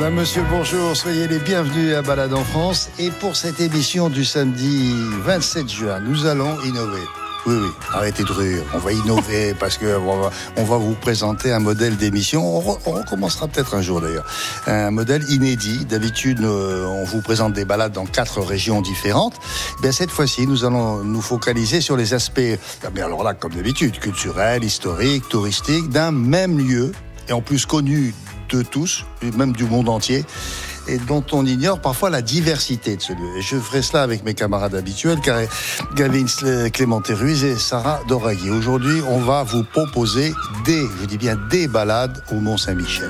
Madame, monsieur, bonjour, soyez les bienvenus à Balade en France. Et pour cette émission du samedi 27 juin, nous allons innover. Oui, arrêtez de rire, on va innover parce que on va vous présenter un modèle d'émission. On recommencera peut-être un jour d'ailleurs. Un modèle inédit. D'habitude, on vous présente des balades dans 4 régions différentes. Bien, cette fois-ci, nous allons nous focaliser sur les aspects, mais alors là, comme d'habitude, culturels, historiques, touristiques, d'un même lieu, et en plus connu de tous, même du monde entier, et dont on ignore parfois la diversité de ce lieu. Et je ferai cela avec mes camarades habituels, Gavin Clémenté-Ruiz et Sarah Doraghi. Aujourd'hui, on va vous proposer des balades au Mont-Saint-Michel.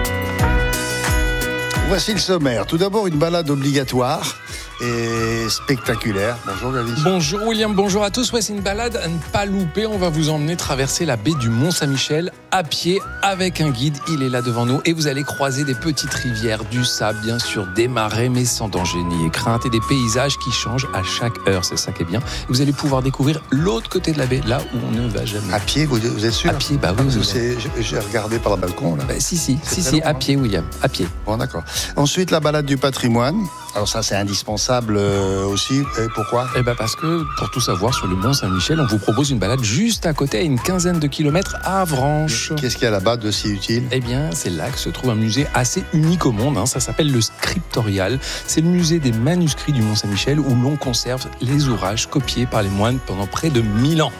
Voici le sommaire. Tout d'abord, une balade obligatoire et spectaculaire. Bonjour Gavin. Bonjour William, bonjour à tous. Ouais, c'est une balade à ne pas louper. On va vous emmener traverser la baie du Mont-Saint-Michel à pied avec un guide. Il est là devant nous et vous allez croiser des petites rivières, du sable, bien sûr, des marais, mais sans danger ni crainte, et des paysages qui changent à chaque heure. C'est ça qui est bien. Vous allez pouvoir découvrir l'autre côté de la baie, là où on ne va jamais. À pied, vous êtes sûr? À pied, bah oui. J'ai regardé par le balcon là. Bah, si, à pied, William, à pied. Bon, d'accord. Ensuite, la balade du patrimoine. Alors ça, c'est indispensable aussi. Et pourquoi ? Eh ben parce que, pour tout savoir sur le Mont-Saint-Michel, on vous propose une balade juste à côté, à une quinzaine de kilomètres à Avranches. Qu'est-ce qu'il y a là-bas de si utile ? Eh bien, c'est là que se trouve un musée assez unique au monde. Ça s'appelle le Scriptorial. C'est le musée des manuscrits du Mont-Saint-Michel où l'on conserve les ouvrages copiés par les moines pendant près de 1000 ans.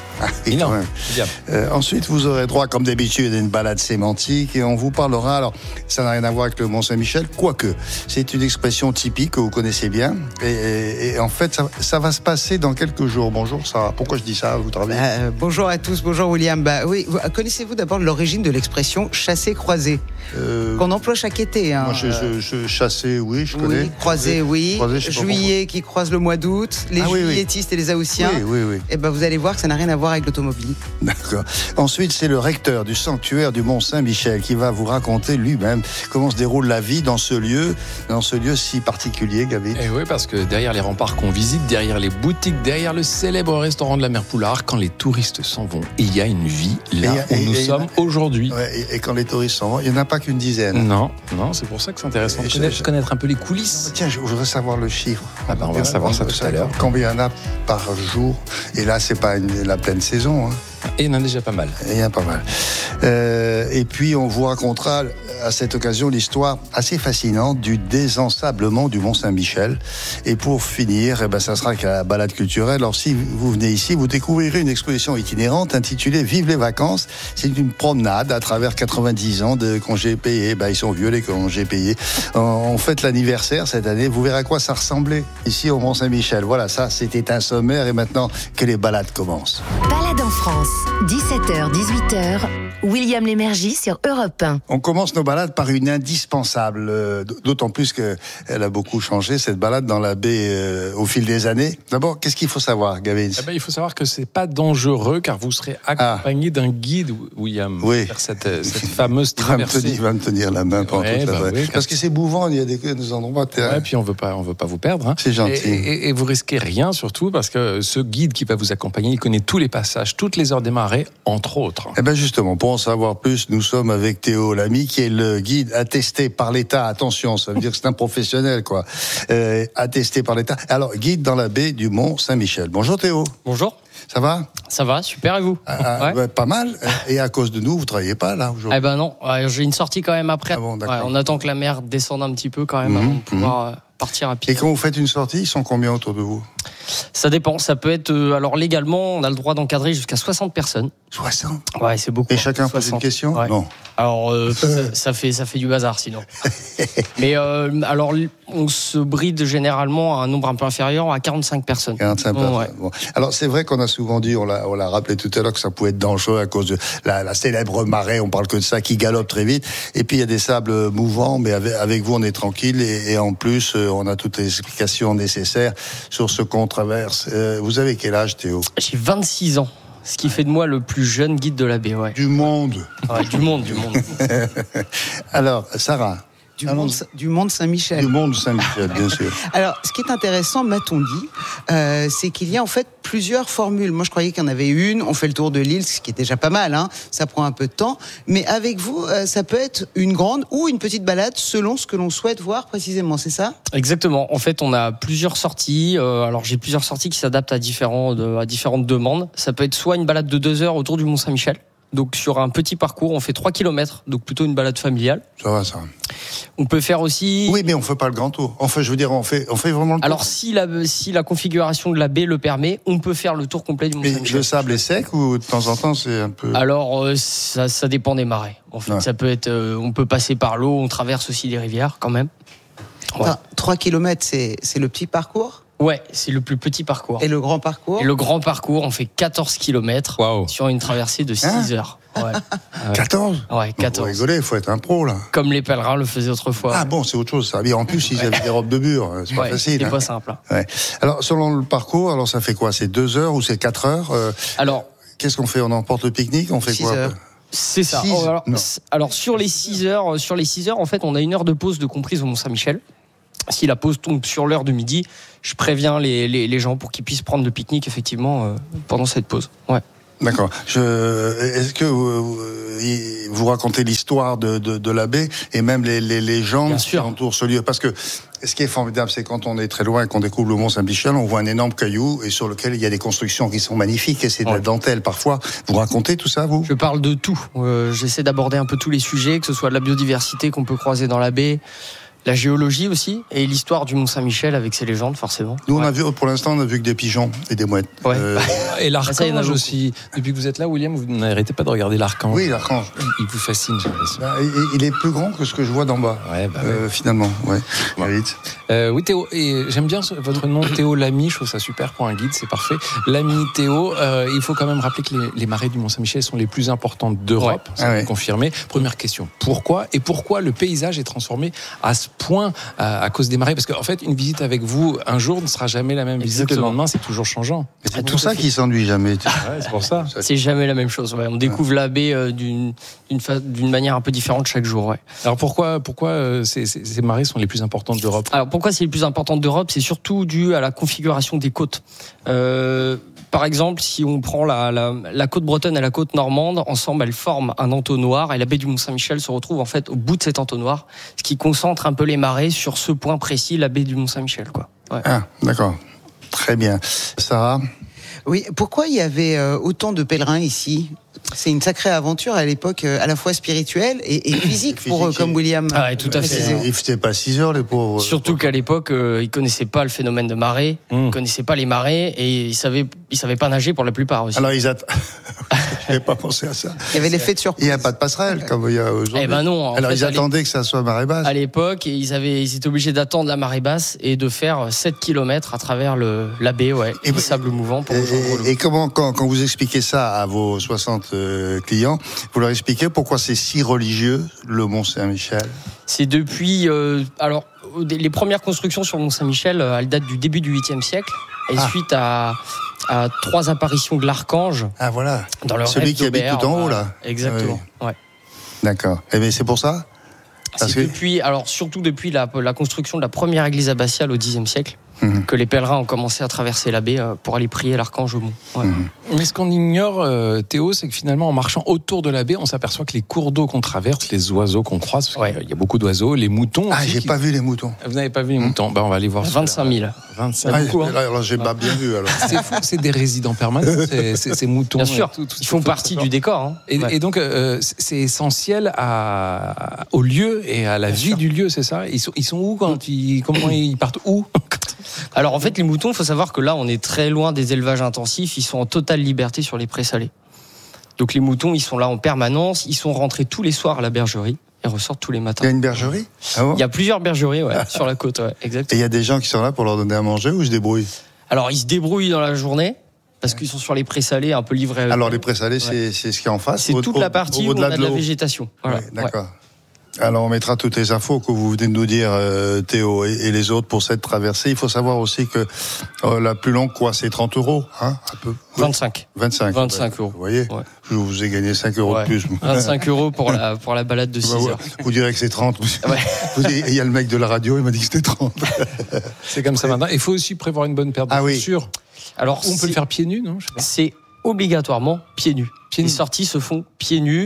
Ensuite, vous aurez droit, comme d'habitude, à une balade sémantique et on vous parlera. Alors, ça n'a rien à voir avec le Mont-Saint-Michel, quoique c'est une expression typique que vous connaissez bien. Et en fait, ça va se passer dans quelques jours. Bonjour Sarah. Pourquoi je dis ça, vous travaillez Bonjour à tous. Bonjour William. Oui, connaissez-vous d'abord l'origine de l'expression chasser-croiser qu'on emploie chaque été Moi, je chasser, oui, je connais. Oui, croiser, oui. Croiser, Juillet qui croise le mois d'août, les juilletistes et les haussiens. Oui. Et ben vous allez voir que ça n'a rien à voir avec l'automobile. D'accord. Ensuite, c'est le recteur du sanctuaire du Mont-Saint-Michel qui va vous raconter lui-même comment se déroule la vie dans ce lieu si particulier, Gabi. Et oui, parce que derrière les remparts qu'on visite, derrière les boutiques, derrière le célèbre restaurant de la Mère Poulard, quand les touristes s'en vont, il y a une vie là où nous sommes aujourd'hui. Ouais, et quand les touristes s'en vont, il n'y en a pas qu'une dizaine. Non, c'est pour ça que c'est intéressant de connaître un peu les coulisses. Tiens, je voudrais savoir le chiffre. On va savoir ça tout à l'heure. Combien il y en a par jour ? Et là, c'est pas la pleine saison. Et il y en a déjà pas mal. Et puis, on vous racontera à cette occasion l'histoire assez fascinante du désensablement du Mont-Saint-Michel. Et pour finir, ça sera qu'à la balade culturelle. Alors, si vous venez ici, vous découvrirez une exposition itinérante intitulée « Vive les vacances ». C'est une promenade à travers 90 ans de congés payés. Ils sont vieux, les congés payés. On fête l'anniversaire cette année. Vous verrez à quoi ça ressemblait ici au Mont-Saint-Michel. Voilà, ça, c'était un sommaire. Et maintenant, que les balades commencent. Balade en France, 17h, 18h, William Lémergie sur Europe 1. On commence nos balades par une indispensable, d'autant plus qu'elle a beaucoup changé, cette balade dans la baie au fil des années. D'abord, qu'est-ce qu'il faut savoir, Gavin ? Il faut savoir que c'est pas dangereux car vous serez accompagné d'un guide, William, pour faire cette fameuse traversée. Il va me tenir la main pendant toute la balade. Parce que c'est mouvant, il y a des endroits terrain. Et puis on veut pas vous perdre. C'est gentil. Et vous risquez rien surtout parce que ce guide qui va vous accompagner, il connaît tous les passages, toutes les heures des marais, entre autres. Justement, pour en savoir plus, nous sommes avec Théo Lamy, qui est le guide attesté par l'État. Attention, ça veut dire que c'est un professionnel, quoi. Attesté par l'État. Alors, guide dans la baie du Mont-Saint-Michel. Bonjour Théo. Bonjour. Ça va ? Ça va, super, et vous ? Pas mal. Et à cause de nous, vous travaillez pas là aujourd'hui ? Non, j'ai une sortie quand même après. On attend que la mer descende un petit peu quand même avant de pouvoir partir à pied. Et quand vous faites une sortie, ils sont combien autour de vous ? Ça dépend, ça peut être... alors légalement, on a le droit d'encadrer jusqu'à 60 personnes. 60 ? Ouais, c'est beaucoup. Et chacun pose une question ? Non. Alors, ça fait du bazar sinon. Mais alors, on se bride généralement à un nombre un peu inférieur à 45 personnes. 45 personnes. Ouais. Bon. Alors, c'est vrai qu'on a souvent dit, on l'a rappelé tout à l'heure, que ça pouvait être dangereux à cause de la célèbre marée, on parle que de ça, qui galope très vite. Et puis, il y a des sables mouvants, mais avec vous, on est tranquille. Et en plus, on a toutes les explications nécessaires sur ce qu'on traverse. Vous avez quel âge, Théo ? J'ai 26 ans. Ce qui fait de moi le plus jeune guide de la baie, Du monde. Du monde. Alors, Sarah. du Mont Saint-Michel. Du Mont Saint-Michel, bien sûr. Alors, ce qui est intéressant, m'a-t-on dit, c'est qu'il y a en fait plusieurs formules. Moi, je croyais qu'il y en avait une. On fait le tour de l'île, ce qui est déjà pas mal. Hein. Ça prend un peu de temps. Mais avec vous, ça peut être une grande ou une petite balade selon ce que l'on souhaite voir précisément. C'est ça ? Exactement. En fait, on a plusieurs sorties. Alors, j'ai plusieurs sorties qui s'adaptent à différentes demandes. Ça peut être soit une balade de 2 heures autour du Mont Saint-Michel. Donc sur un petit parcours, on fait 3 km, donc plutôt une balade familiale. Ça va, ça. On peut faire aussi... Oui, mais on fait pas le grand tour. Enfin, je veux dire, on fait vraiment le tour. Alors si la configuration de la baie le permet, on peut faire le tour complet du Mont Saint-Michel. Mais le sable est sec ou de temps en temps c'est un peu... Alors ça dépend des marées. En fait, ça peut être, on peut passer par l'eau, on traverse aussi des rivières quand même. Ouais. 3 km, c'est le petit parcours ? Ouais, c'est le plus petit parcours. Et le grand parcours ? Et le grand parcours, on fait 14 km sur une traversée de 6 heures. Ouais. 14 ? Ouais, 14. Vous rigolez, il faut être un pro, là. Comme les pèlerins le faisaient autrefois. Ah bon, c'est autre chose, ça. En plus, ils avaient des robes de bure, c'est pas facile. C'est pas simple. Ouais. Alors, selon le parcours, alors ça fait quoi ? C'est 2 heures ou c'est 4 heures Alors, qu'est-ce qu'on fait ? On emporte le pique-nique ? On fait 6 quoi heures. C'est ça. Alors sur les 6 heures, en fait, on a 1 heure de pause de comprise au Mont Saint-Michel. Si la pause tombe sur l'heure de midi, je préviens les gens pour qu'ils puissent prendre le pique-nique effectivement pendant cette pause. Ouais. D'accord. Est-ce que vous racontez l'histoire de la baie et même les légendes qui entourent ce lieu ? Parce que ce qui est formidable, c'est quand on est très loin et qu'on découvre le Mont Saint-Michel, on voit un énorme caillou et sur lequel il y a des constructions qui sont magnifiques et c'est de la dentelle parfois. Vous racontez tout ça, vous ? Je parle de tout. J'essaie d'aborder un peu tous les sujets, que ce soit de la biodiversité qu'on peut croiser dans la baie, la géologie aussi, et l'histoire du Mont Saint-Michel avec ses légendes, forcément. Nous, pour l'instant, on a vu que des pigeons et des mouettes. Ouais. Et l'archange aussi. Depuis que vous êtes là, William, vous n'arrêtez pas de regarder l'archange. Oui, l'archange. Il vous fascine, j'ai l'impression. Il est plus grand que ce que je vois d'en bas. Ouais, finalement, ouais. Vite. Oui, Théo, et j'aime bien votre nom, Théo Lamy. Je trouve ça super pour un guide, c'est parfait. Lamy Théo, il faut quand même rappeler que les marais du Mont Saint-Michel sont les plus importantes d'Europe. Ça vous confirmez. Première question, pourquoi ? Et pourquoi le paysage est transformé à ce point à cause des marées ? Parce qu'en fait, une visite avec vous un jour ne sera jamais la même visite. Le lendemain, c'est toujours changeant. C'est tout ça qui s'ennuie jamais. C'est pour ça. C'est jamais la même chose. Ouais. On découvre la baie d'une manière un peu différente chaque jour. Ouais. Alors pourquoi ces marées sont les plus importantes d'Europe ? Alors pourquoi c'est les plus importantes d'Europe ? C'est surtout dû à la configuration des côtes. Par exemple, si on prend la côte bretonne et la côte normande, ensemble, elles forment un entonnoir et la baie du Mont Saint-Michel se retrouve en fait au bout de cet entonnoir, ce qui concentre un peu les marées sur ce point précis, la baie du Mont Saint-Michel, quoi. Ouais. Ah, d'accord. Très bien. Sarah ? Oui, pourquoi il y avait autant de pèlerins ici ? C'est une sacrée aventure à l'époque, à la fois spirituelle et physique comme William. Ah, ouais, tout à fait. Ils faisaient pas 6 heures, les pauvres. Surtout qu'à l'époque, ils connaissaient pas le phénomène de marée, ils connaissaient pas les marées et ils savaient pas nager pour la plupart aussi. Alors j'avais pas pensé à ça. Il y avait l'effet de surprise. Il n'y a pas de passerelle comme il y a aujourd'hui. Eh ben non. Alors ils attendaient que ça soit marée basse. À l'époque, ils étaient obligés d'attendre la marée basse et de faire 7 km à travers la baie, et le sable mouvant pour rejoindre l'eau. Et comment, quand vous expliquez ça à vos 60 clients, vous leur expliquez pourquoi c'est si religieux, le Mont Saint-Michel ? C'est depuis... alors, les premières constructions sur le Mont Saint-Michel, elles datent du début du 8e siècle. Et suite à 3 apparitions de l'archange. Ah voilà. Dans le celui qui habite tout en haut là. Exactement. Oui. Ouais. D'accord. Et bien c'est pour ça. Surtout depuis la construction de la première église abbatiale au Xe siècle, que les pèlerins ont commencé à traverser la baie pour aller prier l'archange au mont. Ouais. Mais ce qu'on ignore, Théo, c'est que finalement, en marchant autour de la baie, on s'aperçoit que les cours d'eau qu'on traverse, les oiseaux qu'on croise, il y a beaucoup d'oiseaux, les moutons. Ah, j'ai pas vu les moutons. Vous n'avez pas vu les moutons ? On va aller voir. 25 000. 25 000. Alors j'ai pas bien vu. Alors. C'est fou, c'est des résidents permanents, ces moutons. Bien sûr, ils font partie du décor. Hein. Et donc, c'est essentiel au lieu et à la vie du lieu, c'est ça ? Ils sont où comment ils partent où ? Alors en fait, les moutons, il faut savoir que là, on est très loin des élevages intensifs. Ils sont en totale liberté sur les prés salés. Donc les moutons, ils sont là en permanence. Ils sont rentrés tous les soirs à la bergerie et ressortent tous les matins. Il y a une bergerie ? Ah bon ? Il y a plusieurs bergeries sur la côte, exactement. Et il y a des gens qui sont là pour leur donner à manger ou ils se débrouillent ? Alors ils se débrouillent dans la journée. Parce qu'ils sont sur les prés salés, un peu livrés. Alors les prés salés, c'est ce qu'il y a en face. C'est toute la partie où on a de la végétation. Voilà. Ouais, d'accord. Alors on mettra toutes les infos que vous venez de nous dire, Théo, et les autres pour cette traversée. Il faut savoir aussi que la plus longue, c'est 30 €, hein, un peu. 25. 25 euros. Vous voyez, je vous ai gagné 5 € de plus. 25 € pour la balade de 6 heures. Vous direz que c'est 30. Il y a le mec de la radio, il m'a dit que c'était 30. C'est comme ça maintenant. Il faut aussi prévoir une bonne paire de chaussures. Alors, on peut le faire pieds nus, non? C'est obligatoirement pieds nus. Les sorties se font pieds nus.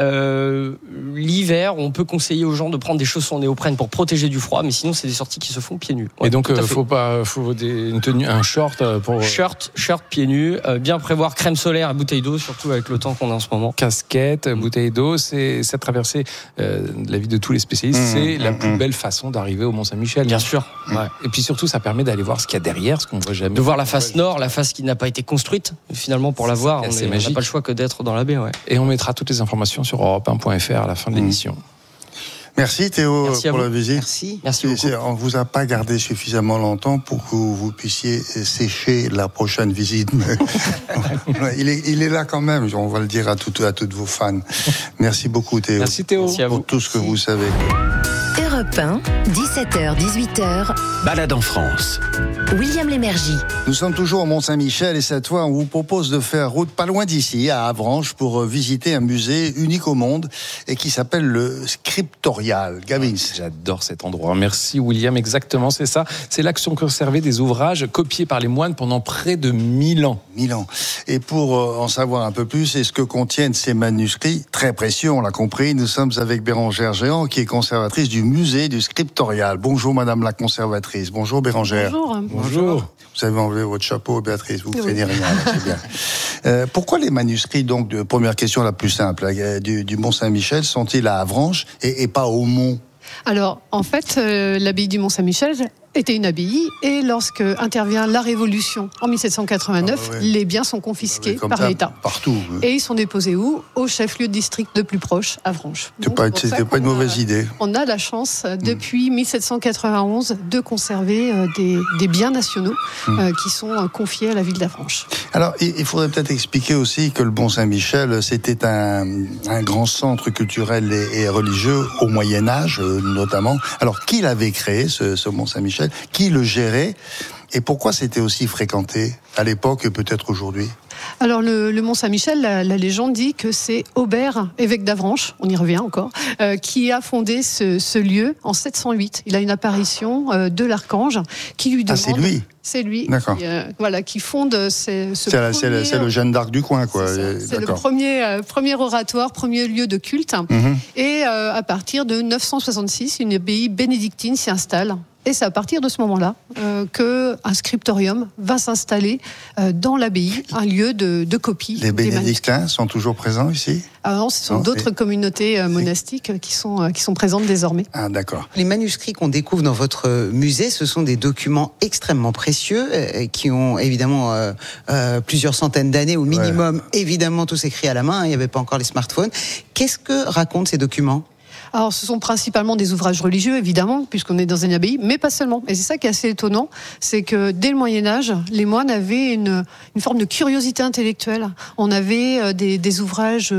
L'hiver, on peut conseiller aux gens de prendre des chaussons néoprène pour protéger du froid, mais sinon c'est des sorties qui se font pieds nus. Et donc faut une tenue, un short pour shirt pieds nus, bien prévoir crème solaire et bouteille d'eau, surtout avec le temps qu'on a en ce moment. Casquette, bouteille d'eau, c'est cette traversée de la vie de tous les spécialistes, c'est la plus belle façon d'arriver au Mont-Saint-Michel. Bien sûr. Ouais. Et puis surtout, ça permet d'aller voir ce qu'il y a derrière, ce qu'on voit jamais. De voir la face nord, la face qui n'a pas été construite. Finalement, pour la voir, on n'a pas le choix que d'être dans la baie. Ouais. Et on mettra toutes les informations sur europe1.fr à la fin de l'émission. Merci Théo pour la visite. Merci beaucoup. On ne vous a pas gardé suffisamment longtemps pour que vous puissiez sécher la prochaine visite. il est là quand même, on va le dire à toutes vos fans. Merci beaucoup Théo. Merci Théo. Merci à vous. Pour tout ce que vous savez. Europe 1, 17h, 18h. Balade en France. William Lémergie. Nous sommes toujours au Mont-Saint-Michel et cette fois, on vous propose de faire route pas loin d'ici, à Avranches, pour visiter un musée unique au monde et qui s'appelle le Scriptorial. Gavin. J'adore cet endroit. Merci William, exactement, c'est ça. C'est là que sont conservés des ouvrages copiés par les moines pendant près de 1000 ans. 1000 ans. Et pour en savoir un peu plus et ce que contiennent ces manuscrits, très précieux, on l'a compris, nous sommes avec Bérangère Géant, qui est conservatrice du musée du Scriptorial. Bonjour Madame la conservatrice. Bonjour Bérangère. Bonjour. Vous avez enlevé votre chapeau, Béatrice, vous ne craignez rien, c'est bien. Pourquoi les manuscrits, donc, première question la plus simple, du Mont-Saint-Michel, sont-ils à Avranches et pas au Mont? Alors, en fait, l'abbaye du Mont-Saint-Michel était une abbaye, et lorsque intervient la Révolution en 1789, les biens sont confisqués par l'État. Partout. Et ils sont déposés où? Au chef-lieu de district le plus proche, Avranches. C'était pas une mauvaise idée. On a la chance, depuis 1791, de conserver des biens nationaux qui sont confiés à la ville d'Avranches. Alors, il faudrait peut-être expliquer aussi que le Mont-Saint-Michel, c'était un grand centre culturel et religieux au Moyen-Âge, notamment. Alors, qui l'avait créé, ce Mont-Saint-Michel? Qui le gérait? Et pourquoi c'était aussi fréquenté à l'époque et peut-être aujourd'hui? Alors le Mont-Saint-Michel, la légende dit que c'est Aubert, évêque d'Avranches, on y revient encore, qui a fondé ce lieu en 708. Il a une apparition de l'archange qui lui demande... Ah, c'est lui? C'est lui. D'accord. Qui fonde c'est le Jeanne d'Arc du coin, quoi. C'est le premier oratoire, premier lieu de culte. Et à partir de 966, une abbaye bénédictine s'y installe. Et c'est à partir de ce moment-là qu'un scriptorium va s'installer dans l'abbaye, un lieu de copie. Les bénédictins sont toujours présents ici? Non, ce sont d'autres communautés monastiques qui sont présentes désormais. Ah, d'accord. Les manuscrits qu'on découvre dans votre musée, ce sont des documents extrêmement précieux qui ont évidemment plusieurs centaines d'années au minimum, évidemment tous écrits à la main, il n'y avait pas encore les smartphones. Qu'est-ce que racontent ces documents ? Alors, ce sont principalement des ouvrages religieux, évidemment, puisqu'on est dans une abbaye, mais pas seulement. Et c'est ça qui est assez étonnant, c'est que dès le Moyen-Âge, les moines avaient une forme de curiosité intellectuelle. On avait des ouvrages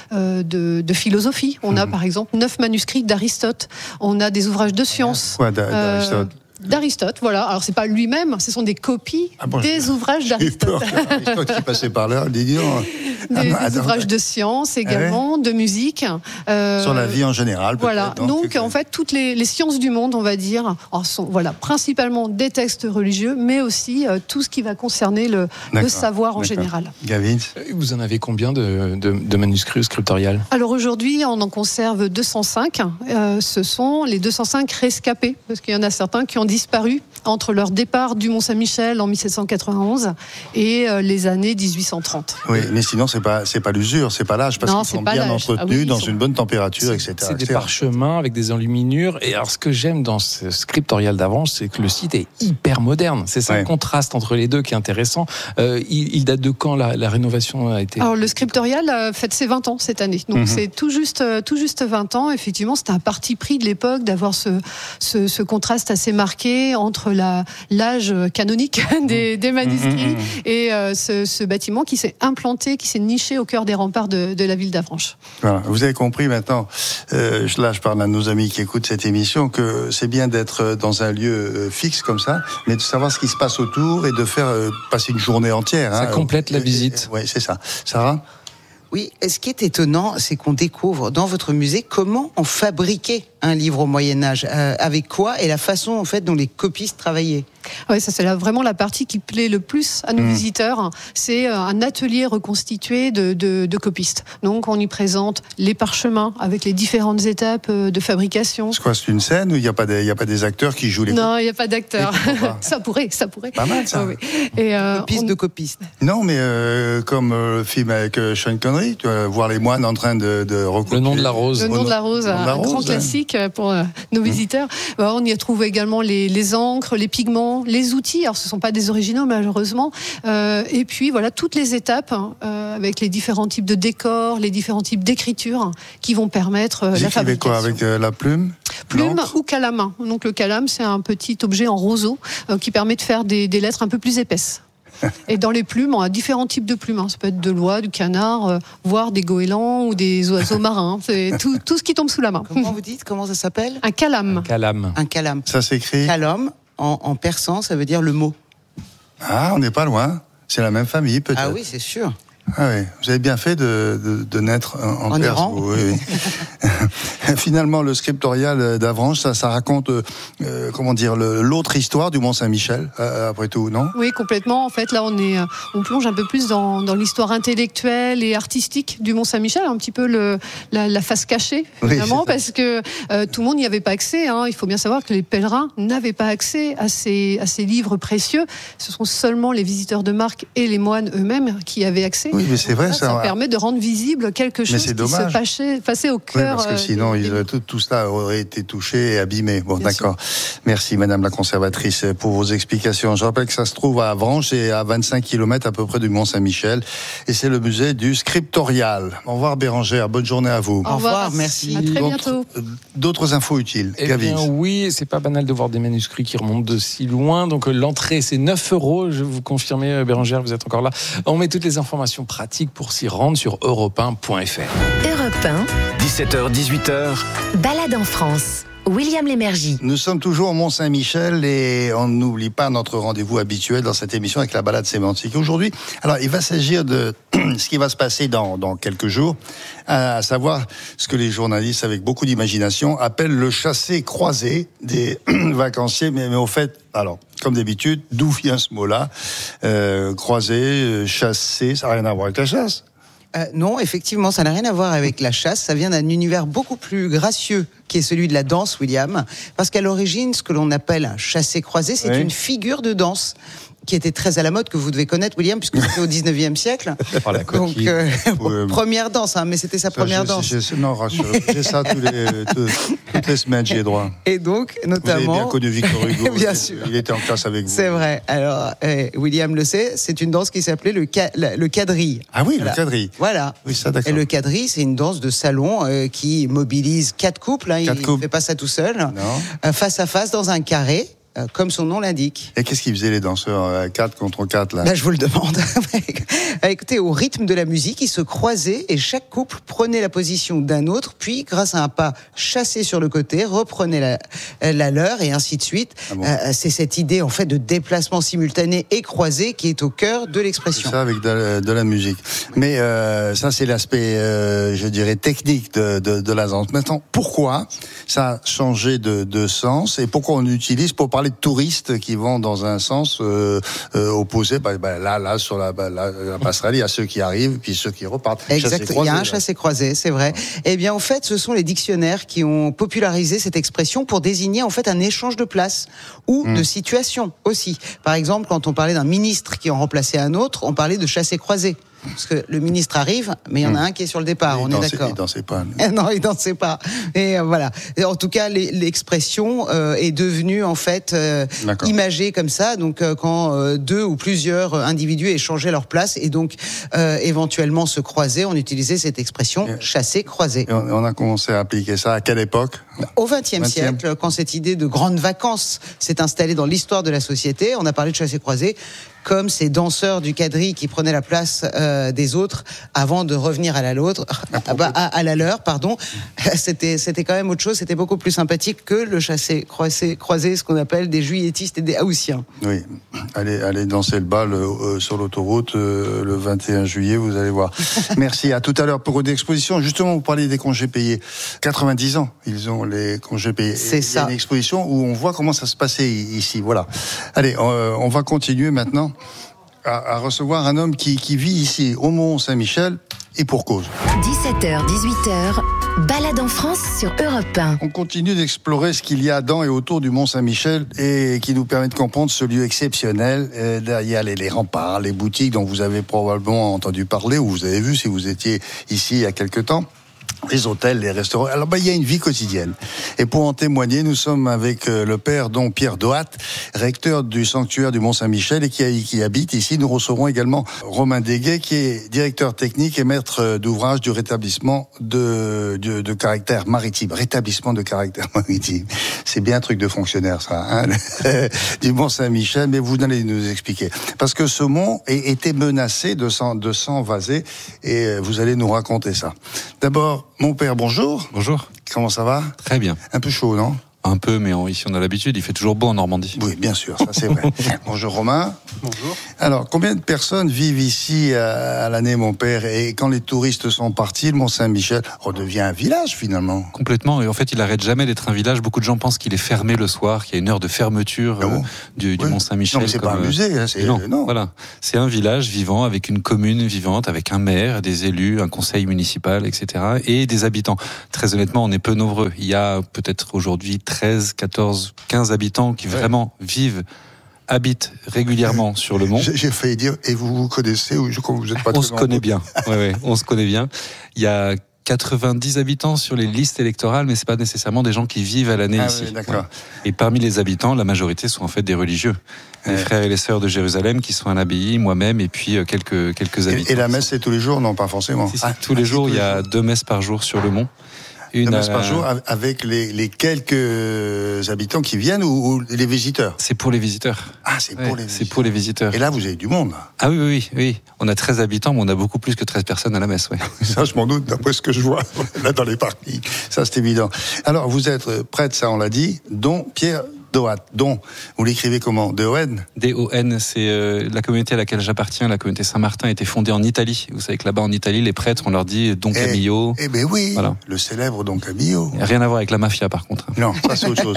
de philosophie. On a, par exemple, 9 manuscrits d'Aristote. On a des ouvrages de sciences. D'Aristote, voilà. Alors, c'est pas lui-même, ce sont des copies des ouvrages d'Aristote. Aristote qui passait par là, des ouvrages de sciences également, de musique. Sur la vie en général, voilà. Donc, en fait, toutes les sciences du monde, on va dire, sont principalement des textes religieux, mais aussi tout ce qui va concerner le savoir en général. Gavin, vous en avez combien de manuscrits au Scriptorial? Alors aujourd'hui, on en conserve 205. Ce sont les 205 rescapés, parce qu'il y en a certains qui ont disparu entre leur départ du Mont-Saint-Michel en 1791 et les années 1830. Oui, mais sinon c'est pas l'usure, c'est pas l'âge, parce qu'ils sont bien entretenus, dans une bonne température, etc. C'est des parchemins avec des enluminures. Et alors, ce que j'aime dans ce Scriptorial d'Avranches, c'est que le site est hyper moderne. C'est ça, le contraste entre les deux qui est intéressant. Il date de quand la rénovation a été? Alors, le Scriptorial fête ses 20 ans cette année. Donc, c'est tout juste 20 ans. Effectivement, c'était un parti pris de l'époque d'avoir ce contraste assez marqué démarqué entre l'âge canonique des manuscrits et ce bâtiment qui s'est implanté, qui s'est niché au cœur des remparts de la ville d'Avranches. Voilà. Vous avez compris maintenant, là je parle à nos amis qui écoutent cette émission, que c'est bien d'être dans un lieu fixe comme ça, mais de savoir ce qui se passe autour et de faire passer une journée entière. Ça complète la visite. Oui, c'est ça. Sarah ? Oui, et ce qui est étonnant, c'est qu'on découvre dans votre musée comment on fabriquait un livre au Moyen-Âge, avec quoi et la façon en fait dont les copistes travaillaient. Oui, ça c'est vraiment la partie qui plaît le plus à nos visiteurs. C'est un atelier reconstitué de copistes. Donc on y présente les parchemins avec les différentes étapes de fabrication. C'est quoi, c'est une scène où il n'y a pas des acteurs qui jouent les... Non, il n'y a pas d'acteurs. Ça pourrait. Pas mal ça. Oui. Et De copistes. Non, mais comme le film avec Sean Connery, tu vas voir les moines en train de recopier. Le nom de la rose. Le nom de la rose, un grand classique pour nos visiteurs. On y a trouvé également les encres, les pigments, les outils. Alors ce ne sont pas des originaux malheureusement. Et puis voilà toutes les étapes avec les différents types de décors, les différents types d'écriture qui vont permettre la fabrication. Quoi, avec la plume? Plume ou calame. Donc le calame, c'est un petit objet en roseau qui permet de faire des lettres un peu plus épaisses. Et dans les plumes, on a différents types de plumes. Ça peut être de l'oie, du canard, voire des goélands ou des oiseaux marins. C'est tout ce qui tombe sous la main. Comment vous dites? Comment ça s'appelle? Un calame. Un calame. Ça s'écrit? Calome, en persan, ça veut dire le mot. Ah, on n'est pas loin. C'est la même famille, peut-être. Ah oui, c'est sûr. Ah oui, vous avez bien fait de naître en Perse. Iran. Oui. Finalement, le scriptorial d'Avranches, ça raconte, l'autre histoire du Mont-Saint-Michel, après tout, non? Oui, complètement. En fait, là, on plonge un peu plus dans l'histoire intellectuelle et artistique du Mont-Saint-Michel, un petit peu la face cachée, finalement, parce que tout le monde n'y avait pas accès. Il faut bien savoir que les pèlerins n'avaient pas accès à ces livres précieux. Ce sont seulement les visiteurs de marque et les moines eux-mêmes qui avaient accès. Oui, mais c'est vrai, ça permet de rendre visible quelque chose qui se passait au cœur. Oui, parce que sinon, tout cela aurait été touché et abîmé. Bon, bien d'accord. Sûr. Merci, Madame la conservatrice, pour vos explications. Je rappelle que ça se trouve à Avranches et à 25 km à peu près du Mont-Saint-Michel. Et c'est le musée du scriptorial. Au revoir, Bérangère. Bonne journée à vous. Au revoir, merci. À très bientôt. D'autres infos utiles. Eh bien, oui, c'est pas banal de voir des manuscrits qui remontent de si loin. Donc, l'entrée, c'est 9 €. Je vous confirme, Bérangère, vous êtes encore là. On met toutes les informations pratiques pour s'y rendre sur europe1.fr. Europe 1. 17h, 18h. Balade en France. William Lémergie. Nous sommes toujours au Mont-Saint-Michel et on n'oublie pas notre rendez-vous habituel dans cette émission avec la balade sémantique. Aujourd'hui, alors il va s'agir de ce qui va se passer dans quelques jours, à savoir ce que les journalistes avec beaucoup d'imagination appellent le chassé-croisé des vacanciers. Mais au fait, alors, comme d'habitude, d'où vient ce mot-là? Croisé, chasser, ça n'a rien à voir avec la chasse. Non, effectivement, ça n'a rien à voir avec la chasse. Ça vient d'un univers beaucoup plus gracieux qui est celui de la danse, William. Parce qu'à l'origine, ce que l'on appelle un chassé-croisé, c'est une figure de danse qui était très à la mode, que vous devez connaître, William, puisque c'était au 19e siècle. Oh, la coquille. Donc, première danse, mais c'était sa première danse. Non, rassurez, j'ai ça toutes les semaines, j'y ai droit. Et donc, notamment... Vous avez bien connu Victor Hugo. Bien sûr. Il était en classe avec vous. C'est vrai. Alors, William le sait, c'est une danse qui s'appelait le quadrille. Ah oui, voilà. Le quadrille. Voilà. Oui, ça, d'accord. Et le quadrille, c'est une danse de salon qui mobilise 4 couples. Il ne fait pas ça tout seul. Face à face dans un carré. Comme son nom l'indique. Et qu'est-ce qu'ils faisaient les danseurs 4 contre 4 là? Je vous le demande. Écoutez, au rythme de la musique, ils se croisaient et chaque couple prenait la position d'un autre, puis grâce à un pas chassé sur le côté, reprenait la leur et ainsi de suite. Ah bon. C'est cette idée en fait de déplacement simultané et croisé qui est au cœur de l'expression. C'est ça avec de la musique. Mais ça c'est l'aspect, je dirais, technique de la danse. Maintenant, pourquoi ça a changé de sens et pourquoi on utilise pour parler de touristes qui vont dans un sens opposé, là sur la passerelle, il y a ceux qui arrivent puis ceux qui repartent. Exact, il y a un chassé-croisé, c'est vrai. Eh bien, en fait, ce sont les dictionnaires qui ont popularisé cette expression pour désigner en fait un échange de place ou de situation aussi. Par exemple, quand on parlait d'un ministre qui en remplaçait un autre, on parlait de chassé-croisé. Parce que le ministre arrive, mais il y en a un qui est sur le départ, on est d'accord. Il dansait pas. Non, il dansait pas. Et voilà. Et en tout cas, l'expression est devenue en fait imagée comme ça. Donc, quand 2 ou plusieurs individus échangeaient leur place et donc éventuellement se croisaient, on utilisait cette expression chasser-croiser. On a commencé à appliquer ça à quelle époque? Au XXe siècle, quand cette idée de grandes vacances s'est installée dans l'histoire de la société, on a parlé de chassés-croisés comme ces danseurs du quadrille qui prenaient la place des autres avant de revenir à la leur. C'était quand même autre chose. C'était beaucoup plus sympathique que le chassé-croisé, ce qu'on appelle des juilletistes et des haussiens. Oui, allez danser le bal sur l'autoroute le 21 juillet, vous allez voir. Merci, à tout à l'heure pour une exposition. Justement, vous parlez des congés payés. 90 ans, ils ont les congés payés. C'est ça. Il y a une exposition où on voit comment ça se passait ici. Voilà. Allez, on va continuer maintenant à recevoir un homme qui vit ici, au Mont-Saint-Michel, et pour cause. 17h, 18h, balade en France sur Europe 1. On continue d'explorer ce qu'il y a dans et autour du Mont-Saint-Michel et qui nous permet de comprendre ce lieu exceptionnel. Derrière les remparts, les boutiques dont vous avez probablement entendu parler ou vous avez vu si vous étiez ici il y a quelque temps. Les hôtels, les restaurants. Alors, il y a une vie quotidienne. Et pour en témoigner, nous sommes avec le père Don Pierre Doat, recteur du sanctuaire du Mont-Saint-Michel et qui habite ici. Nous recevrons également Romain Deguet, qui est directeur technique et maître d'ouvrage du rétablissement de caractère maritime. Rétablissement de caractère maritime. C'est bien un truc de fonctionnaire, ça, hein, du Mont-Saint-Michel, mais vous allez nous expliquer. Parce que ce mont était menacé de s'envaser et vous allez nous raconter ça. D'abord, mon père, bonjour. Bonjour. Comment ça va ? Très bien. Un peu chaud, non ? Un peu, mais ici on a l'habitude, il fait toujours beau en Normandie. Oui, bien sûr, ça c'est vrai. Bonjour Romain. Bonjour. Alors, combien de personnes vivent ici à l'année, mon père ? Et quand les touristes sont partis, le Mont-Saint-Michel redevient un village finalement. Complètement, et en fait il arrête jamais d'être un village. Beaucoup de gens pensent qu'il est fermé le soir, qu'il y a une heure de fermeture du Mont-Saint-Michel. Non, mais c'est pas un musée, hein, non. Voilà, c'est un village vivant avec une commune vivante, avec un maire, des élus, un conseil municipal, etc. et des habitants. Très honnêtement, on est peu nombreux. Il y a peut-être aujourd'hui 13, 14, 15 habitants qui vraiment habitent régulièrement sur le mont. J'ai failli dire, et vous vous connaissez ou vous êtes pas très On se connaît bien. On se connaît bien. Il y a 90 habitants sur les listes électorales, mais c'est pas nécessairement des gens qui vivent à l'année ici. Oui, d'accord. Et parmi les habitants, la majorité sont en fait des religieux. Les frères et les sœurs de Jérusalem qui sont à l'abbaye, moi-même, et puis quelques habitants. Et la messe, c'est tous les jours ? Non, pas forcément. Tous les jours, il y a 2 messes par jour sur le mont. Une messe par jour avec les quelques habitants qui viennent ou les visiteurs ? C'est pour les visiteurs. Ah, c'est pour les visiteurs. C'est pour les visiteurs. Et là, vous avez du monde. Ah oui. On a 13 habitants, mais on a beaucoup plus que 13 personnes à la messe. Ouais. Ça, je m'en doute, d'après ce que je vois là dans les parkings. Ça, c'est évident. Alors, vous êtes prêtre, ça on l'a dit, Don Pierre Doat. Don, vous l'écrivez comment ? D-O-N ? D-O-N, c'est la communauté à laquelle j'appartiens, la communauté Saint-Martin, a été fondée en Italie. Vous savez que là-bas en Italie, les prêtres, on leur dit Don Camillo. Eh ben oui, voilà. Le célèbre Don Camillo. Rien à voir avec la mafia par contre. Non, ça c'est autre chose.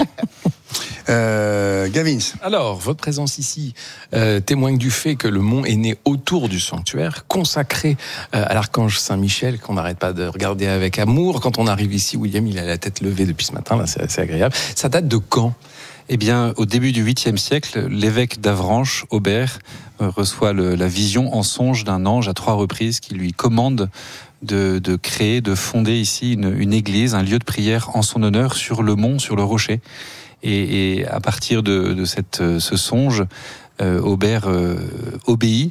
Gavins. Alors, votre présence ici témoigne du fait que le mont est né autour du sanctuaire, consacré à l'archange Saint-Michel, qu'on n'arrête pas de regarder avec amour. Quand on arrive ici, William, il a la tête levée depuis ce matin, là, c'est assez agréable. Ça date de quand ? Eh bien, au début du 8e siècle, l'évêque d'Avranches, Aubert, reçoit la vision en songe d'un ange à 3 reprises qui lui commande de créer, de fonder ici une église, un lieu de prière en son honneur sur le mont, sur le rocher. Et à partir de ce songe, Aubert obéit.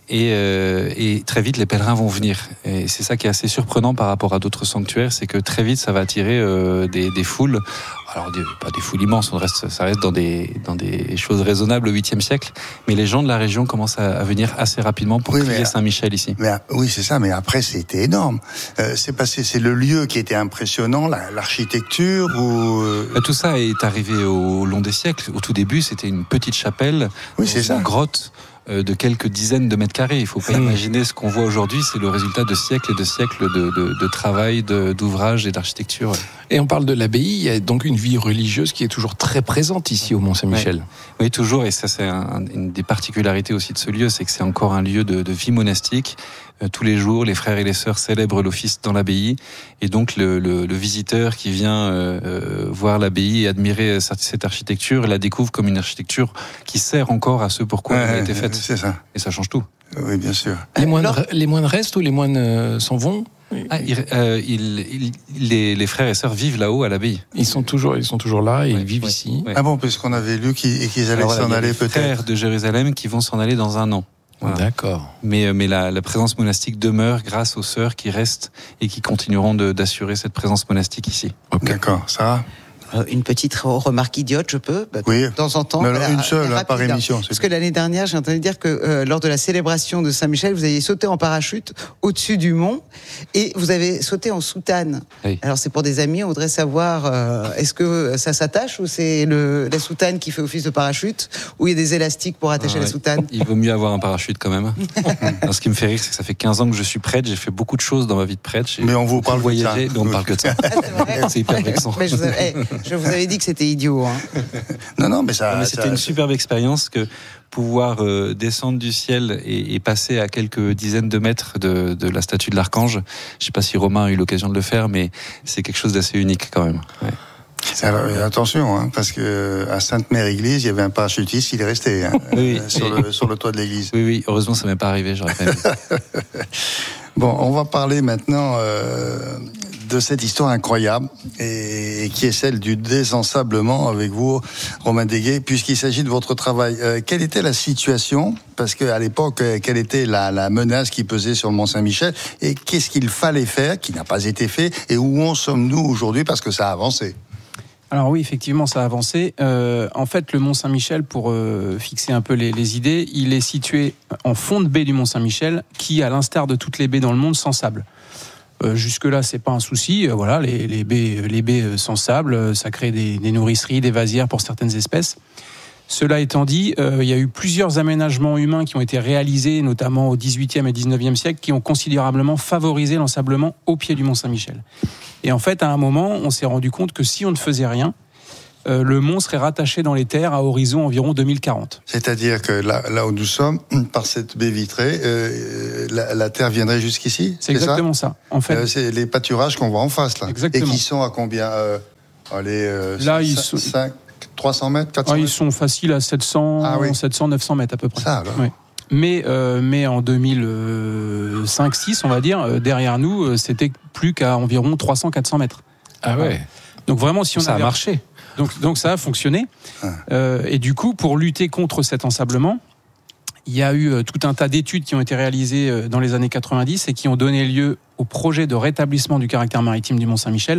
Et très vite, les pèlerins vont venir. Et c'est ça qui est assez surprenant par rapport à d'autres sanctuaires, c'est que très vite, ça va attirer des foules. Alors, pas des foules immenses, ça reste dans des choses raisonnables au 8e siècle. Mais les gens de la région commencent à venir assez rapidement pour prier Saint-Michel ici. Oui, c'est ça, mais après, c'était énorme. C'est le lieu qui était impressionnant, l'architecture ou... Tout ça est arrivé au long des siècles. Au tout début, c'était une petite chapelle, une grotte de quelques dizaines de mètres carrés. Il faut pas imaginer ce qu'on voit aujourd'hui, c'est le résultat de siècles et de siècles de travail, d'ouvrages et d'architecture. Et on parle de l'abbaye, il y a donc une vie religieuse qui est toujours très présente ici au Mont-Saint-Michel. Oui, toujours, et ça c'est une des particularités aussi de ce lieu, c'est que c'est encore un lieu de vie monastique. Tous les jours, les frères et les sœurs célèbrent l'office dans l'abbaye, et donc le visiteur qui vient voir l'abbaye et admirer cette architecture, la découvre comme une architecture qui sert encore à ce pourquoi elle a été faite. C'est ça. Et ça change tout. Oui, bien sûr. Les moines restent ou les moines s'en vont ? Les frères et sœurs vivent là-haut à l'abbaye. Ils sont toujours là et ils vivent ici. Ah bon, parce qu'on avait lu qu'ils allaient s'en aller peut-être. Les frères de Jérusalem qui vont s'en aller dans un an. Voilà. D'accord. Mais la présence monastique demeure grâce aux sœurs qui restent et qui continueront d'assurer cette présence monastique ici. Okay. D'accord, Sarah ? Une petite remarque idiote, je peux Oui. De temps en temps. Mais alors, une seule, par émission. Parce que l'année dernière, j'ai entendu dire que lors de la célébration de Saint-Michel, vous aviez sauté en parachute au-dessus du mont et vous avez sauté en soutane. Oui. Alors c'est pour des amis, on voudrait savoir, est-ce que ça s'attache ou c'est la soutane qui fait office de parachute ou il y a des élastiques pour attacher la soutane? Il vaut mieux avoir un parachute quand même. Alors, ce qui me fait rire, c'est que ça fait 15 ans que je suis prêtre, j'ai fait beaucoup de choses dans ma vie de prêtre. Mais on vous parle que de ça. voyager, mais on parle que de ça. C'est hyper vexant. Mais je vous avais dit que c'était idiot. Hein. Non, mais ça. Mais c'était une superbe expérience que pouvoir descendre du ciel et passer à quelques dizaines de mètres de la statue de l'Archange. Je sais pas si Romain a eu l'occasion de le faire, mais c'est quelque chose d'assez unique quand même. Ouais. Alors, attention, hein, parce que à Sainte-Mère-Église, il y avait un parachutiste, il est resté Oui, sur le toit de l'église. Oui, heureusement ça m'est pas arrivé, j'aurais pas aimé. Bon, on va parler maintenant de cette histoire incroyable et qui est celle du désensablement avec vous, Romain Desguet, puisqu'il s'agit de votre travail. Quelle était la situation? Parce qu'à l'époque, quelle était la menace qui pesait sur le Mont-Saint-Michel? Et qu'est-ce qu'il fallait faire, qui n'a pas été fait? Et où en sommes-nous aujourd'hui? Parce que ça a avancé. Alors oui, effectivement, ça a avancé. En fait, le Mont-Saint-Michel, pour fixer un peu les idées, il est situé en fond de baie du Mont-Saint-Michel, qui, à l'instar de toutes les baies dans le monde, sans sable. Jusque-là, c'est pas un souci. Voilà, les baies sans sable, ça crée des nourriceries, des vasières pour certaines espèces. Cela étant dit, il y a eu plusieurs aménagements humains qui ont été réalisés, notamment au XVIIIe et XIXe siècle, qui ont considérablement favorisé l'ensablement au pied du Mont-Saint-Michel. Et en fait, à un moment, on s'est rendu compte que si on ne faisait rien, le mont serait rattaché dans les terres à horizon environ 2040. C'est-à-dire que là où nous sommes, par cette baie vitrée, la terre viendrait jusqu'ici? C'est exactement ça. En fait, c'est les pâturages qu'on voit en face, là. Exactement. Et qui sont à combien là, ils sont 300 mètres, 400 mètres? Ils sont faciles à 700, 900 mètres à peu près. Ça, alors. Oui. Mais en 2005-6, on va dire, derrière nous, c'était plus qu'à environ 300-400 mètres. Ah ouais. Donc vraiment, si on ça a marché. Donc ça a fonctionné. Et du coup, pour lutter contre cet ensablement, il y a eu tout un tas d'études qui ont été réalisées dans les années 90 et qui ont donné lieu au projet de rétablissement du caractère maritime du Mont-Saint-Michel,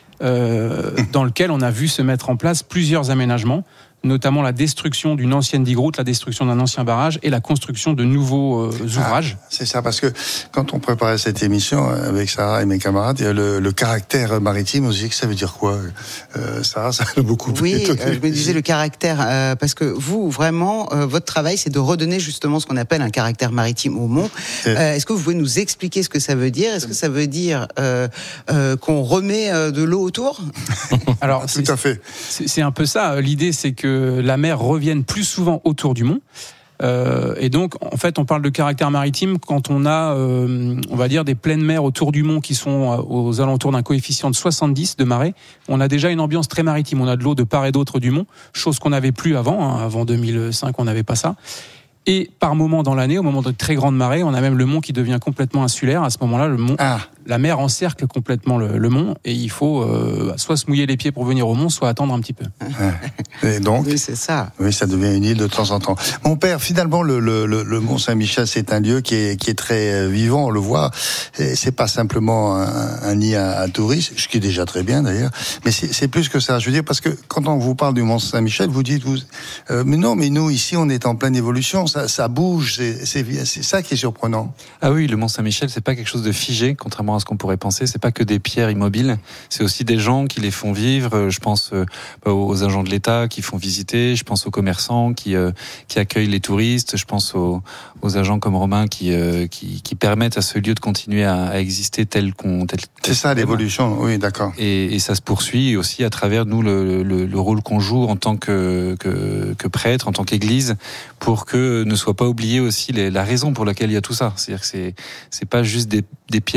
dans lequel on a vu se mettre en place plusieurs aménagements, notamment la destruction d'une ancienne digue-route, la destruction d'un ancien barrage et la construction de nouveaux ouvrages. C'est ça, parce que quand on préparait cette émission avec Sarah et mes camarades, il y a le caractère maritime aussi. Ça veut dire quoi, Sarah? Ça a beaucoup étonné. Je me disais le caractère, parce que vous, vraiment, votre travail, c'est de redonner justement ce qu'on appelle un caractère maritime au mont. Est-ce que vous pouvez nous expliquer ce que ça veut dire? Est-ce que ça veut dire qu'on remet de l'eau autour? Alors, tout à fait. C'est un peu ça. L'idée, c'est que la mer revienne plus souvent autour du mont. Et donc, en fait, on parle de caractère maritime quand on a, on va dire, des pleines mers autour du mont qui sont aux alentours d'un coefficient de 70 de marée. On a déjà une ambiance très maritime. On a de l'eau de part et d'autre du mont, chose qu'on n'avait plus avant. Avant 2005, on n'avait pas ça. Et par moment dans l'année, au moment de très grandes marées, on a même le mont qui devient complètement insulaire. À ce moment-là, le mont, la mer encercle complètement le mont, et il faut soit se mouiller les pieds pour venir au mont, soit attendre un petit peu. Et donc, oui, c'est ça. Oui, ça devient une île de temps en temps. Mon père, finalement, le Mont Saint-Michel, c'est un lieu qui est très vivant. On le voit. Et c'est pas simplement un nid à touristes, ce qui est déjà très bien d'ailleurs. Mais c'est plus que ça. Je veux dire, parce que quand on vous parle du Mont Saint-Michel, vous dites, mais non, mais nous ici, on est en pleine évolution. Ça bouge. C'est ça qui est surprenant. Ah oui, le Mont Saint-Michel, c'est pas quelque chose de figé, contrairement à ce qu'on pourrait penser. C'est pas que des pierres immobiles. C'est aussi des gens qui les font vivre. Je pense aux agents de l'État qui font visiter. Je pense aux commerçants qui accueillent les touristes. Je pense aux agents comme Romain qui permettent à ce lieu de continuer à exister tel c'est ça l'évolution. Oui, d'accord. Et ça se poursuit aussi à travers nous le rôle qu'on joue en tant que prêtre, en tant qu'Église, pour que ne soit pas oublié aussi la raison pour laquelle il y a tout ça. C'est-à-dire que c'est pas juste des pierres mises les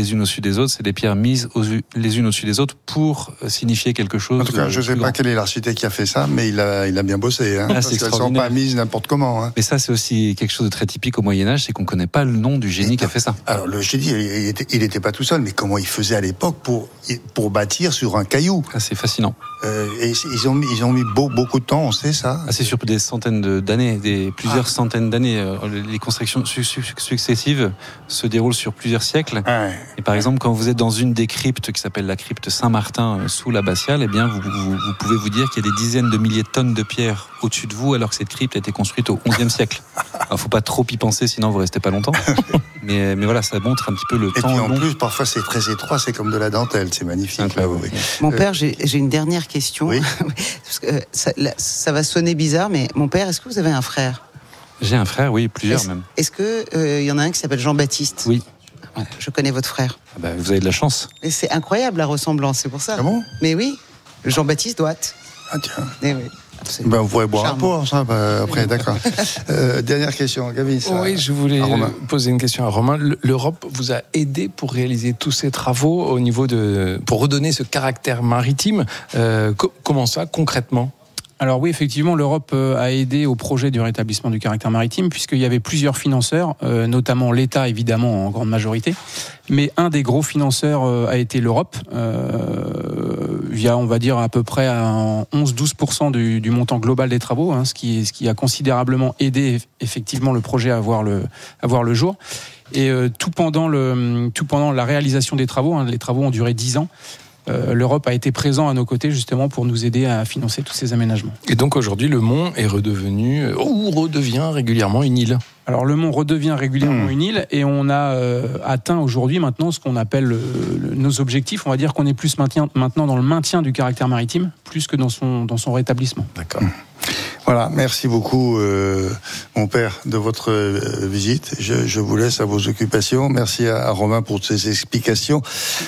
les unes au-dessus des autres, c'est des pierres mises les unes au-dessus des autres pour signifier quelque chose. En tout cas, je ne sais pas quel est l'architecte qui a fait ça, mais il a bien bossé. Parce qu'elles ne sont pas mises n'importe comment. Mais ça, c'est aussi quelque chose de très typique au Moyen-Âge, c'est qu'on ne connaît pas le nom du génie qui a fait ça. Alors, le génie, il n'était pas tout seul, mais comment il faisait à l'époque pour bâtir sur un caillou? C'est fascinant. Et ils ont mis beaucoup de temps, on sait ça. C'est sur des centaines d'années, plusieurs centaines d'années. Les constructions successives se déroulent sur plusieurs siècles. Et par exemple, quand vous êtes dans une des cryptes qui s'appelle la crypte Saint-Martin sous l'abbatiale, eh bien, vous pouvez vous dire qu'il y a des dizaines de milliers de tonnes de pierres au-dessus de vous, alors que cette crypte a été construite au XIe siècle. Alors, faut pas trop y penser, sinon vous restez pas longtemps. mais voilà, ça montre un petit peu le temps. Et puis en plus, parfois c'est très étroit, c'est comme de la dentelle, c'est magnifique. Oui. Mon père, j'ai une dernière question. Oui. Parce que ça va sonner bizarre, mais mon père, est-ce que vous avez un frère? J'ai un frère, oui, plusieurs même. Est-ce que y en a un qui s'appelle Jean-Baptiste? Oui. Je connais votre frère. Vous avez de la chance. Et c'est incroyable la ressemblance, c'est pour ça. Ah bon? Mais oui, Jean-Baptiste Douat. Ah tiens. Eh oui. Vous pourrez boire un pot, ça, après, d'accord. Dernière question, Gavin. Oui, je voulais poser une question à Romain. L'Europe vous a aidé pour réaliser tous ces travaux au niveau pour redonner ce caractère maritime. Comment ça, concrètement? Alors oui, effectivement, l'Europe a aidé au projet du rétablissement du caractère maritime, puisqu'il y avait plusieurs financeurs, notamment l'État, évidemment, en grande majorité. Mais un des gros financeurs a été l'Europe, via, on va dire, à peu près 11-12% du montant global des travaux, ce qui a considérablement aidé, effectivement, le projet à voir le jour. Et tout pendant la réalisation des travaux, les travaux ont duré 10 ans, l'Europe a été présent à nos côtés justement pour nous aider à financer tous ces aménagements. Et donc aujourd'hui, le Mont est redevient régulièrement une île. Alors le Mont redevient régulièrement une île et on a atteint aujourd'hui maintenant ce qu'on appelle nos objectifs. On va dire qu'on est plus maintenant dans le maintien du caractère maritime plus que dans son rétablissement. D'accord. Voilà, merci beaucoup mon père de votre visite. Je vous laisse à vos occupations. Merci à Romain pour ces explications.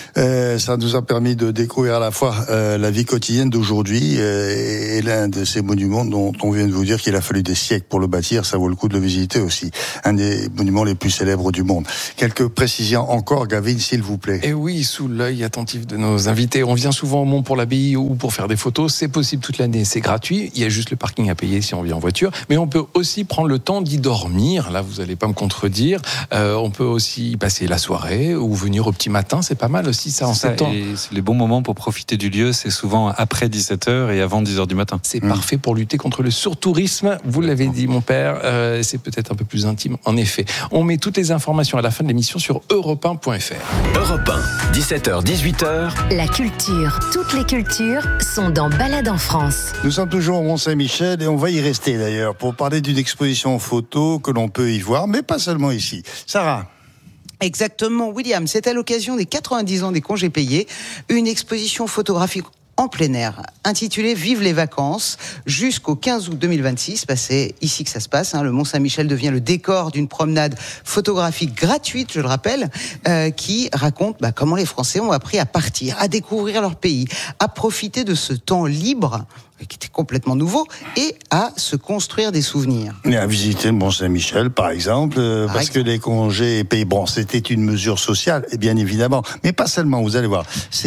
Ça nous a permis de découvrir à la fois la vie quotidienne d'aujourd'hui et l'un de ces monuments dont on vient de vous dire qu'il a fallu des siècles pour le bâtir. Ça vaut le coup de le visiter aussi. Un des monuments les plus célèbres du monde. Quelques précisions encore, Gavin, s'il vous plaît. Et oui, sous l'œil attentif de nos invités. On vient souvent au Mont pour l'abbaye ou pour faire des photos. C'est possible toute l'année, c'est gratuit. Il y a juste le parking à payer si on vient en voiture, mais on peut aussi prendre le temps d'y dormir. Là, vous n'allez pas me contredire. On peut aussi passer la soirée ou venir au petit matin. C'est pas mal aussi ça en septembre. C'est les bons moments pour profiter du lieu. C'est souvent après 17h et avant 10h du matin. C'est parfait pour lutter contre le surtourisme. Vous l'avez dit, mon père. C'est peut-être un peu plus intime, en effet. On met toutes les informations à la fin de l'émission sur europe1.fr. Europe 1, 17h, 18h. La culture, toutes les cultures sont dans Balade en France. Nous sommes toujours au Mont-Saint-Michel et on va y rester d'ailleurs pour parler d'une exposition photo que l'on peut y voir, mais pas seulement ici. Sarah. Exactement, William. C'est à l'occasion des 90 ans des congés payés, une exposition photographique en plein air, intitulée Vive les vacances, jusqu'au 15 août 2026. C'est ici que ça se passe. Le Mont-Saint-Michel devient le décor d'une promenade photographique gratuite, je le rappelle, qui raconte comment les Français ont appris à partir, à découvrir leur pays, à profiter de ce temps libre qui était complètement nouveau, et à se construire des souvenirs. Et à visiter le Mont-Saint-Michel, par exemple, parce que les congés payés, c'était une mesure sociale, et bien évidemment, mais pas seulement, vous allez voir.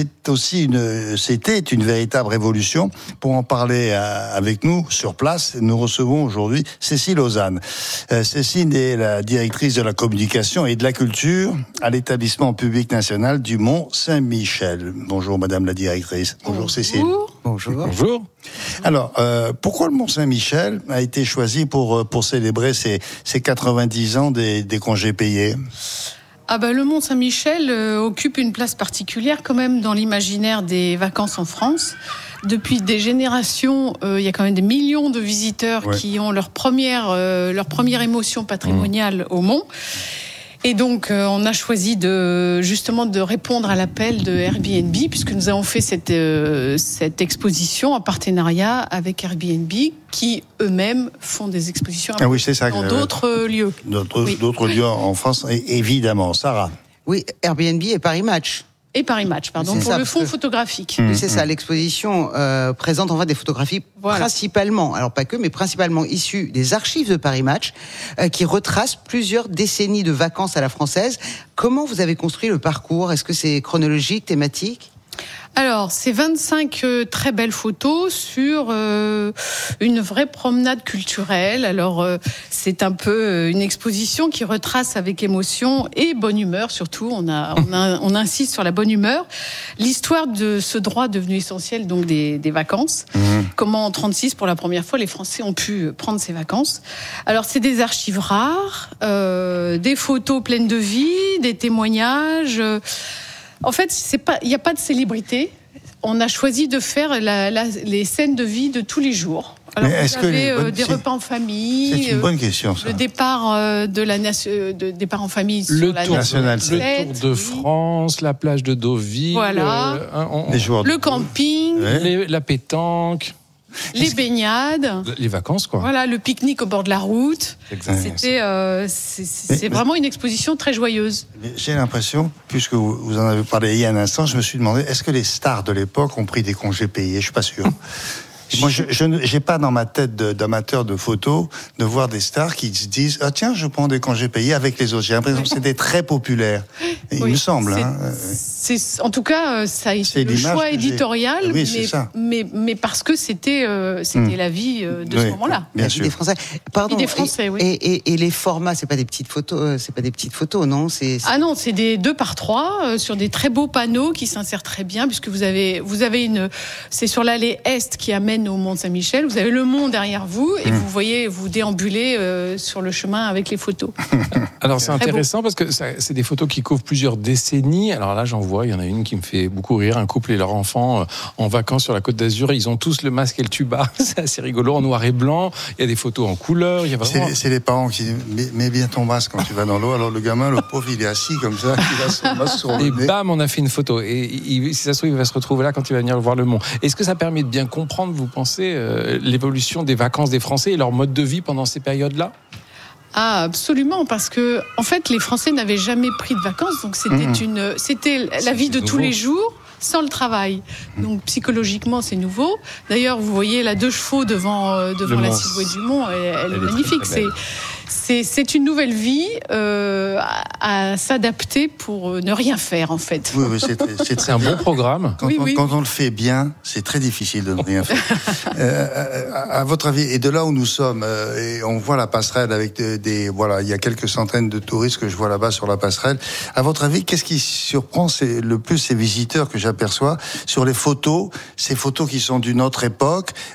C'était une véritable révolution. Pour en parler avec nous, sur place, nous recevons aujourd'hui Cécile Ozanne. Cécile est la directrice de la communication et de la culture à l'établissement public national du Mont-Saint-Michel. Bonjour Madame la directrice. Bonjour Cécile. Bonjour. Bonjour. Alors, pourquoi le Mont-Saint-Michel a été choisi pour célébrer ces 90 ans des congés payés ? Le Mont-Saint-Michel occupe une place particulière quand même dans l'imaginaire des vacances en France. Depuis des générations, il y a quand même des millions de visiteurs qui ont leur première émotion patrimoniale au Mont. Et donc, on a choisi de répondre à l'appel de Airbnb, puisque nous avons fait cette exposition en partenariat avec Airbnb, qui eux-mêmes font des expositions dans d'autres lieux. D'autres lieux en France, évidemment. Sarah. Oui, Airbnb et Paris Match. Et Paris Match, pardon, pour le fond photographique. C'est ça, l'exposition présente en fait des photographies principalement, alors pas que, mais principalement issues des archives de Paris Match, qui retracent plusieurs décennies de vacances à la française. Comment vous avez construit le parcours ? Est-ce que c'est chronologique, thématique ? Alors, c'est 25 très belles photos sur une vraie promenade culturelle. Alors, c'est un peu une exposition qui retrace avec émotion et bonne humeur, surtout. On insiste sur la bonne humeur. L'histoire de ce droit devenu essentiel, donc des vacances. Comment en 1936, pour la première fois, les Français ont pu prendre ces vacances. Alors, c'est des archives rares, des photos pleines de vie, des témoignages. En fait, il n'y a pas de célébrité. On a choisi de faire les scènes de vie de tous les jours. Alors, vous avez des repas en famille. C'est une bonne question, ça. Le départ départ en famille sur le la tour nationale. Le Tour de France, la plage de Deauville, voilà. Le camping, la pétanque. Les baignades, les vacances, quoi. Voilà, le pique-nique au bord de la route. Exactement. C'est vraiment une exposition très joyeuse. J'ai l'impression, puisque vous en avez parlé il y a un instant, je me suis demandé, est-ce que les stars de l'époque ont pris des congés payés ? Je suis pas sûr. Moi, je n'ai pas dans ma tête d'amateur de photos de voir des stars qui se disent « Ah tiens, je prends des congés payés avec les autres ». J'ai l'impression que c'était très populaire. Il me semble. En tout cas, ça a été le choix éditorial, mais parce que c'était la vie de ce moment-là. Bien sûr. Des Français. Pardon. Des Français, et les formats, c'est pas des petites photos, non ? Ah non, c'est des 2x3 sur des très beaux panneaux qui s'insèrent très bien, puisque vous avez c'est sur l'allée Est qui amène au Mont Saint-Michel. Vous avez le mont derrière vous et vous déambulez sur le chemin avec les photos. Alors c'est intéressant parce que c'est des photos qui couvrent plusieurs décennies. Alors là, j'en vois, il y en a une qui me fait beaucoup rire, un couple et leur enfant en vacances sur la Côte d'Azur. Ils ont tous le masque et le tuba. C'est assez rigolo, en noir et blanc. Il y a des photos en couleur. Il y a vraiment... C'est les parents qui disent mets bien ton masque quand tu vas dans l'eau. Alors le gamin, le pauvre, il est assis comme ça, il a son masque sur le nez. Et bam, on a fait une photo. Et si ça se trouve, il va se retrouver là quand il va venir voir le mont. Est-ce que ça permet de bien comprendre, vous pensez, l'évolution des vacances des Français et leur mode de vie pendant ces périodes-là ? Ah, absolument, parce que en fait, les Français n'avaient jamais pris de vacances, donc c'était la vie de tous les jours sans le travail. Donc psychologiquement, c'est nouveau. D'ailleurs, vous voyez là 2 chevaux devant la silhouette du mont, elle est magnifique. C'est une nouvelle vie à s'adapter pour ne rien faire, en fait. Oui, c'est un bon programme. Quand on le fait bien, c'est très difficile de ne rien faire. À votre avis, et de là où nous sommes, et on voit la passerelle avec il y a quelques centaines de touristes que je vois là-bas sur la passerelle. À votre avis, qu'est-ce qui surprend le plus ces visiteurs que j'aperçois sur les photos, ces photos qui sont d'une autre époque,